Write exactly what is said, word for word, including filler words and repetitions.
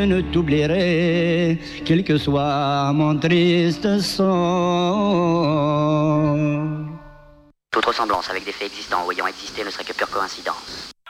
Je ne t'oublierai, quel que soit mon triste sort. Toute ressemblance avec des faits existants ou ayant existé ne serait que pure coïncidence.